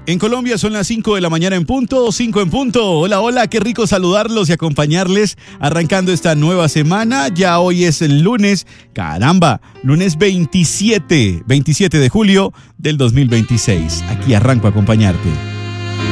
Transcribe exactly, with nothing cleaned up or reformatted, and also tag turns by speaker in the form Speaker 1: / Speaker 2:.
Speaker 1: En Colombia son las cinco de la mañana en punto, cinco en punto. Hola, hola, qué rico saludarlos y acompañarles arrancando esta nueva semana. Ya hoy es el lunes, caramba, lunes veintisiete, veintisiete de julio del dos mil veintiséis. Aquí arranco a acompañarte.